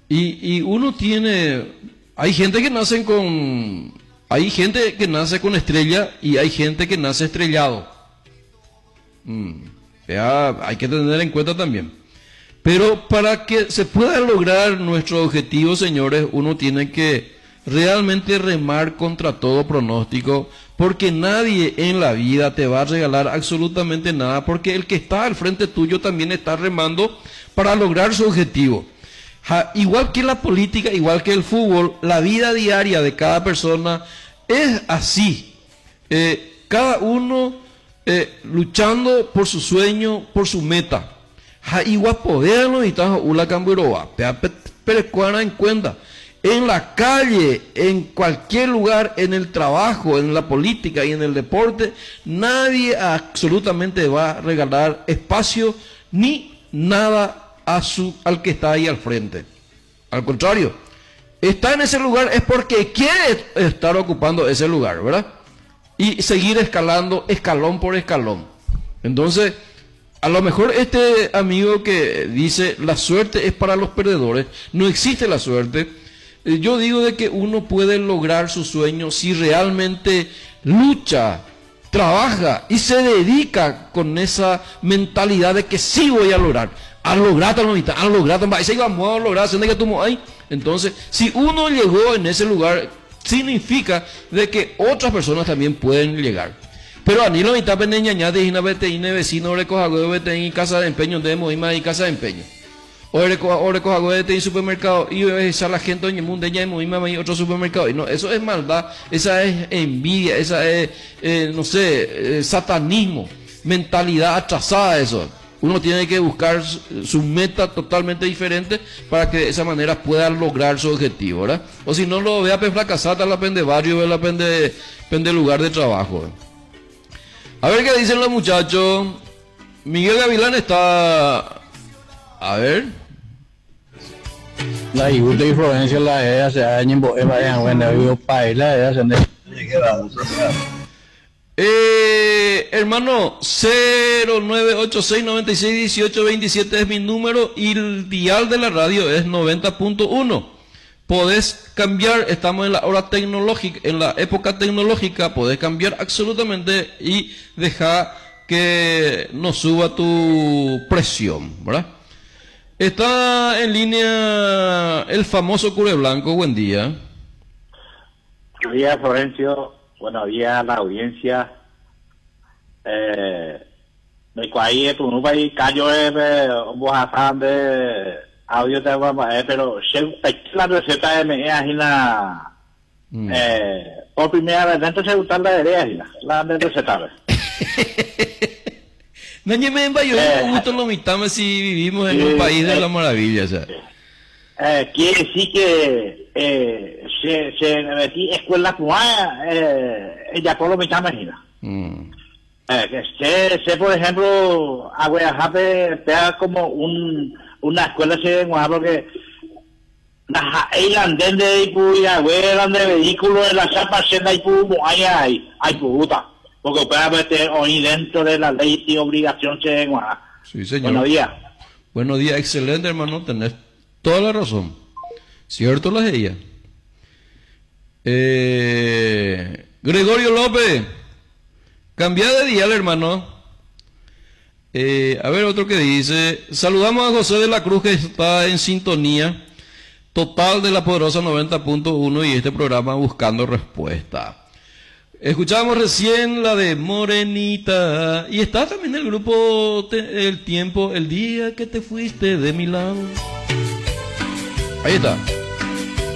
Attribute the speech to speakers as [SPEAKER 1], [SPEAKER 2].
[SPEAKER 1] Y uno tiene, hay gente que nace hay gente que nace con estrella y hay gente que nace estrellado. Hay que tener en cuenta también. Pero para que se pueda lograr nuestro objetivo, señores, uno tiene que realmente remar contra todo pronóstico, porque nadie en la vida te va a regalar absolutamente nada, porque el que está al frente tuyo también está remando para lograr su objetivo. Igual que la política, igual que el fútbol, la vida diaria de cada persona es así. Cada uno luchando por su sueño, por su meta. Igual poderlo y tal, una camburoa, pero en cuenta. En la calle, en cualquier lugar, en el trabajo, en la política y en el deporte, nadie absolutamente va a regalar espacio ni nada al que está ahí al frente. Al contrario, está en ese lugar es porque quiere estar ocupando ese lugar, ¿verdad? Y seguir escalando escalón por escalón. Entonces, a lo mejor este amigo que dice la suerte es para los perdedores, no existe la suerte. Yo digo de que uno puede lograr su sueño si realmente lucha, trabaja y se dedica con esa mentalidad de que sí voy a lograr. Entonces, si uno llegó en ese lugar, significa de que otras personas también pueden llegar. Pero a Nilo mitad pendeñaña de una vecino recoja en casa de empeño de Moima y casa de empeño. O recoja en supermercado y esa la gente en el mundo ya Moima y otro supermercado. Y no, eso es maldad, esa es envidia, esa es no sé, satanismo, mentalidad atrasada eso. Uno tiene que buscar su meta totalmente diferente para que de esa manera pueda lograr su objetivo, ¿verdad? O si no lo vea fracasar, la pende barrio, la pende lugar de trabajo. A ver qué dicen los muchachos. Miguel Gavilán está... A ver.
[SPEAKER 2] La igual de influencia la era se ha año en buena vivo paila era se
[SPEAKER 1] hermano, 0986961827 es mi número y el dial de la radio es 90.1. Podés cambiar, estamos en la hora tecnológica, en la época tecnológica, podés cambiar absolutamente y dejar que no suba tu presión, ¿verdad? Está en línea el famoso Cure Blanco, buen día.
[SPEAKER 3] Buenos días, Florencio. Buenos días a la audiencia. Me cuaí tu nupa y callo de audio te vamos pero la receta me agina por primera vez dentro de gustar la idea la de receta.
[SPEAKER 1] No me yo me gusta lo mitad si vivimos en un país de la maravilla, o sea.
[SPEAKER 3] Quiere decir que se metí escuela cubana ella por lo mitad imagina. Que sé por ejemplo Aguajape pega como una escuela se Guajape porque el andén de Ipuyagüe de vehículos de la chapa senda hay puta porque puede meter hoy dentro de la ley y obligación se Guajape.
[SPEAKER 1] Sí, señor.
[SPEAKER 3] Buenos días.
[SPEAKER 1] Buenos días, excelente hermano, tenés toda la razón. ¿Cierto las ella? Gregorio López, cambia de dial, hermano. A ver otro que dice. Saludamos a José de la Cruz que está en sintonía total de la poderosa 90.1 y este programa Buscando Respuesta. Escuchamos recién la de Morenita y está también el grupo El Tiempo, el día que te fuiste de mi lado. Ahí está.